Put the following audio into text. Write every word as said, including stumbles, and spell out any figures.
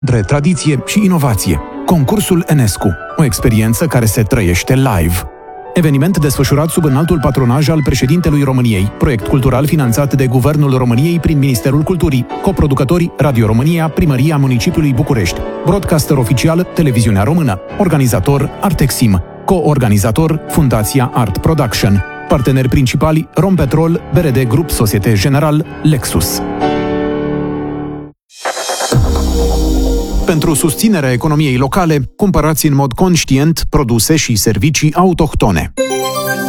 Între tradiție și inovație. Concursul Enescu. O experiență care se trăiește live. Eveniment desfășurat sub înaltul patronaj al președintelui României, proiect cultural finanțat de Guvernul României prin Ministerul Culturii, coproducători Radio România, Primăria Municipiului București, broadcaster oficial Televiziunea Română, organizator Artexim, co-organizator Fundația Art Production, parteneri principali Rompetrol, B R D Grup Societe General, Lexus. Pentru susținerea economiei locale, cumpărați în mod conștient produse și servicii autohtone.